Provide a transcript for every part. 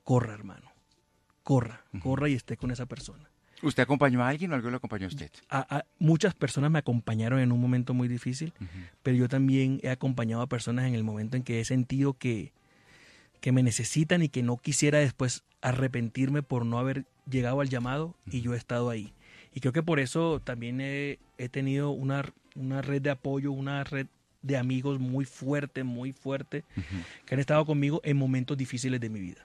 corra, hermano. Corra y esté con esa persona. ¿Usted acompañó a alguien o algo lo acompañó a usted? Muchas personas me acompañaron en un momento muy difícil, Uh-huh. pero yo también he acompañado a personas en el momento en que he sentido que me necesitan y que no quisiera después arrepentirme por no haber llegado al llamado, y yo he estado ahí. Y creo que por eso también he tenido una red de apoyo, una red de amigos muy fuerte, Uh-huh. que han estado conmigo en momentos difíciles de mi vida.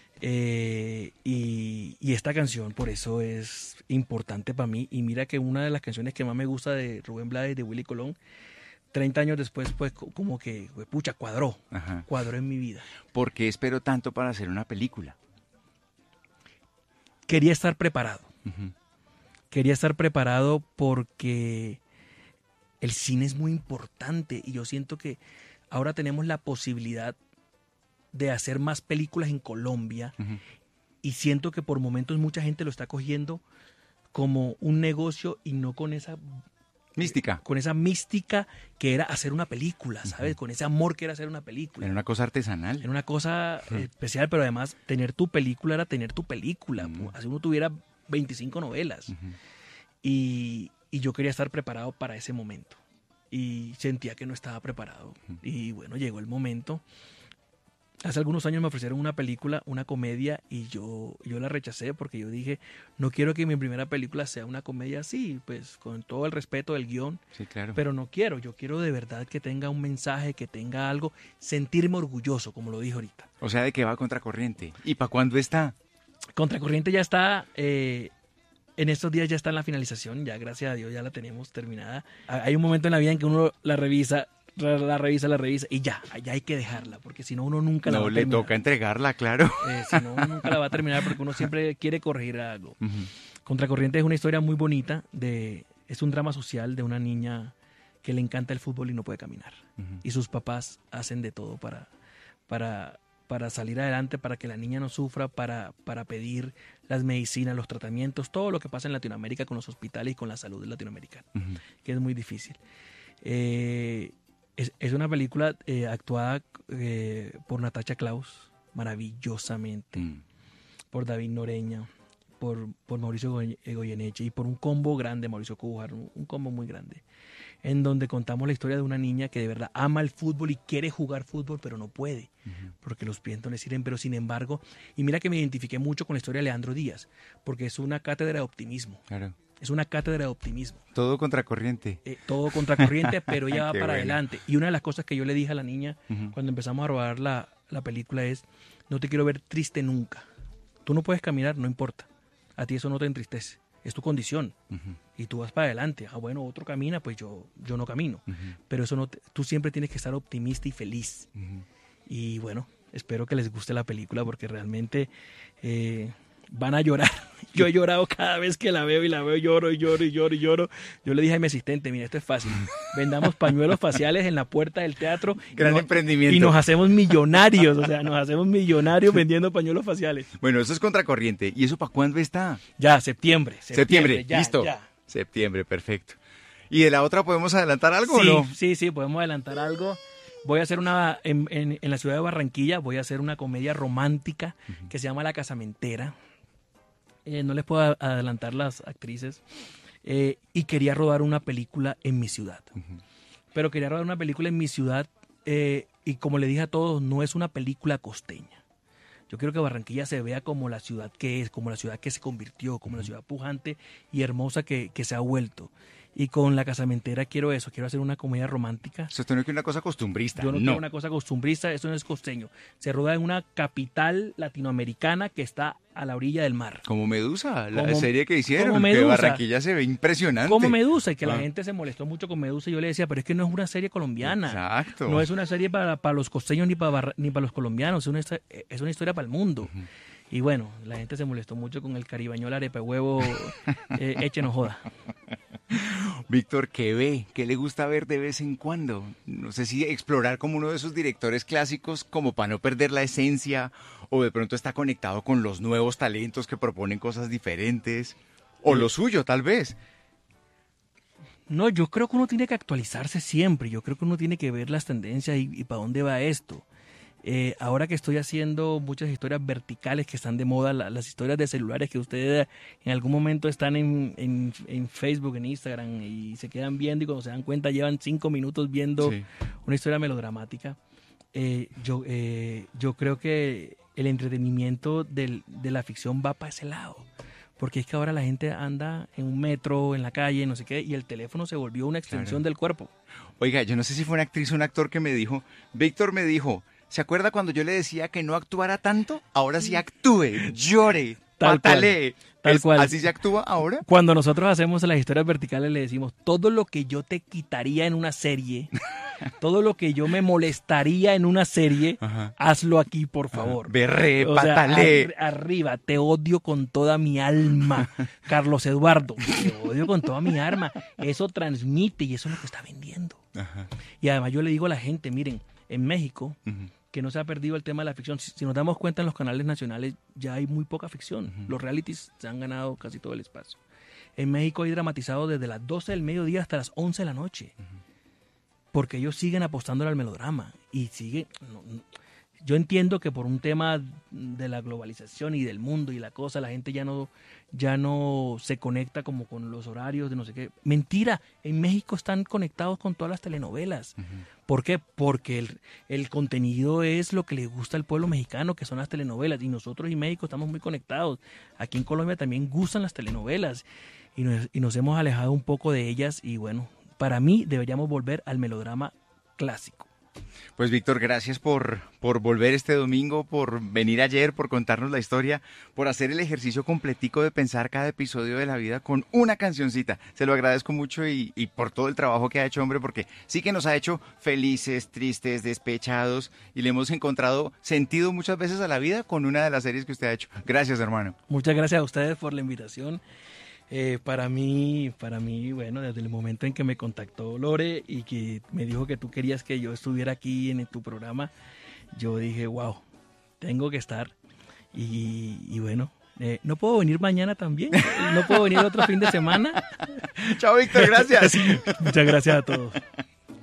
Y esta canción por eso es importante para mí. Y mira que una de las canciones que más me gusta de Rubén Blades, de Willy Colón, 30 años después, pues como que, pucha, cuadró en mi vida. ¿Por qué esperó tanto para hacer una película? Quería estar preparado. Uh-huh. Quería estar preparado porque el cine es muy importante y yo siento que ahora tenemos la posibilidad de hacer más películas en Colombia. Uh-huh. Y siento que por momentos mucha gente lo está cogiendo como un negocio y no con esa mística. Con esa mística que era hacer una película, ¿sabes? Uh-huh. Con ese amor que era hacer una película. Era una cosa artesanal. Era una cosa especial, pero además tener tu película era tener tu película. Uh-huh. Así uno tuviera 25 novelas. Uh-huh. Y yo quería estar preparado para ese momento. Y sentía que no estaba preparado. Uh-huh. Y bueno, llegó el momento. Hace algunos años me ofrecieron una película, una comedia, y yo la rechacé porque yo dije, no quiero que mi primera película sea una comedia así, pues con todo el respeto del guión, sí, claro. Pero no quiero, yo quiero de verdad que tenga un mensaje, que tenga algo, sentirme orgulloso, como lo dije ahorita. O sea, ¿de qué va Contracorriente? ¿Y para cuándo está? Contracorriente ya está, en estos días ya está en la finalización, ya gracias a Dios ya la tenemos terminada. Hay un momento en la vida en que uno la revisa y ya hay que dejarla, porque si no uno nunca la va a terminar. No, le toca entregarla, claro. Si no, uno nunca la va a terminar porque uno siempre quiere corregir algo. Uh-huh. Contracorriente es una historia muy bonita, es un drama social de una niña que le encanta el fútbol y no puede caminar. Uh-huh. Y sus papás hacen de todo para salir adelante, para que la niña no sufra, para pedir las medicinas, los tratamientos, todo lo que pasa en Latinoamérica con los hospitales y con la salud latinoamericana, uh-huh. que es muy difícil. Es una película actuada por Natasha Klaus, maravillosamente, por David Noreña, por Mauricio Goyeneche y por un combo grande, Mauricio Cújar, un combo muy grande, en donde contamos la historia de una niña que de verdad ama el fútbol y quiere jugar fútbol, pero no puede, porque los pies no le sirven, pero sin embargo, y mira que me identifiqué mucho con la historia de Leandro Díaz, porque es una cátedra de optimismo. Claro. Es una cátedra de optimismo. Todo contracorriente. Todo contracorriente, pero ella va para bueno. adelante. Y una de las cosas que yo le dije a la niña cuando empezamos a rodar la película es, no te quiero ver triste nunca. Tú no puedes caminar, no importa. A ti eso no te entristece. Es tu condición. Y tú vas para adelante. Bueno, otro camina, pues yo no camino. Pero eso tú siempre tienes que estar optimista y feliz. Y bueno, espero que les guste la película porque realmente van a llorar. Yo he llorado cada vez que la veo, lloro. Yo le dije a mi asistente, mira, esto es fácil. Vendamos pañuelos faciales en la puerta del teatro. Gran emprendimiento. Y nos hacemos millonarios, vendiendo pañuelos faciales. Bueno, eso es Contracorriente. ¿Y eso para cuándo está? Ya, septiembre. Ya, listo. Ya. Septiembre, perfecto. ¿Y de la otra podemos adelantar algo o no? Sí, podemos adelantar algo. Voy a hacer en la ciudad de Barranquilla, voy a hacer una comedia romántica que se llama La Casamentera. No les puedo adelantar las actrices. Y quería rodar una película en mi ciudad. Pero quería rodar una película en mi ciudad y como le dije a todos, no es una película costeña. Yo quiero que Barranquilla se vea como la ciudad que es, como la ciudad que se convirtió, como la ciudad pujante y hermosa que se ha vuelto. Y con La Casamentera quiero hacer una comedia romántica. Esto no es una cosa costumbrista. Yo no quiero una cosa costumbrista, eso no es costeño. Se rueda en una capital latinoamericana que está a la orilla del mar. Como Medusa, la serie que hicieron, que Barranquilla se ve impresionante. Como Medusa, y que la gente se molestó mucho con Medusa, y yo le decía, pero es que no es una serie colombiana. Exacto. No es una serie para los costeños ni para los colombianos, es una historia para el mundo. Y bueno, la gente se molestó mucho con el caribañol arepa huevo, échenos joda. Víctor, ¿qué ve? ¿Qué le gusta ver de vez en cuando? No sé si explorar como uno de esos directores clásicos como para no perder la esencia, o de pronto está conectado con los nuevos talentos que proponen cosas diferentes, o lo suyo tal vez. No, yo creo que uno tiene que actualizarse siempre, yo creo que uno tiene que ver las tendencias y para dónde va esto. Ahora que estoy haciendo muchas historias verticales que están de moda, las historias de celulares que ustedes en algún momento están en Facebook, en Instagram, y se quedan viendo y cuando se dan cuenta llevan 5 minutos viendo una historia melodramática. Yo creo que el entretenimiento de la ficción va para ese lado. Porque es que ahora la gente anda en un metro, en la calle, no sé qué, y el teléfono se volvió una extensión del cuerpo. Oiga, yo no sé si fue una actriz o un actor que me dijo, Víctor me dijo, ¿se acuerda cuando yo le decía que no actuara tanto? Ahora sí actúe, llore, patalee. Tal cual. ¿Así se actúa ahora? Cuando nosotros hacemos las historias verticales le decimos, todo lo que yo te quitaría en una serie, todo lo que yo me molestaría en una serie, hazlo aquí, por favor. Berré, patalee. Arriba, te odio con toda mi alma, Carlos Eduardo. Te odio con toda mi alma. Eso transmite y eso es lo que está vendiendo. Y además yo le digo a la gente, miren, en México, que no se ha perdido el tema de la ficción. Si nos damos cuenta en los canales nacionales ya hay muy poca ficción. Los realities se han ganado casi todo el espacio. En México hay dramatizado desde las 12 del mediodía hasta las 11 de la noche. Porque ellos siguen apostando al melodrama. Y siguen... Yo entiendo que por un tema de la globalización y del mundo y la cosa, la gente ya no se conecta como con los horarios de no sé qué. Mentira, en México están conectados con todas las telenovelas. ¿Por qué? Porque el contenido es lo que le gusta al pueblo mexicano, que son las telenovelas. Y nosotros y México estamos muy conectados. Aquí en Colombia también gustan las telenovelas. Y nos hemos alejado un poco de ellas. Y bueno, para mí deberíamos volver al melodrama clásico. Pues Víctor, gracias por volver este domingo, por venir ayer, por contarnos la historia, por hacer el ejercicio completico de pensar cada episodio de la vida con una cancioncita. Se lo agradezco mucho y por todo el trabajo que ha hecho, hombre, porque sí que nos ha hecho felices, tristes, despechados y le hemos encontrado sentido muchas veces a la vida con una de las series que usted ha hecho. Gracias, hermano. Muchas gracias a ustedes por la invitación. Para mí, bueno, desde el momento en que me contactó Lore y que me dijo que tú querías que yo estuviera aquí en tu programa, yo dije, wow, tengo que estar. Y bueno, ¿no puedo venir mañana también? ¿No puedo venir otro fin de semana? Chao, Víctor, gracias. Muchas gracias a todos.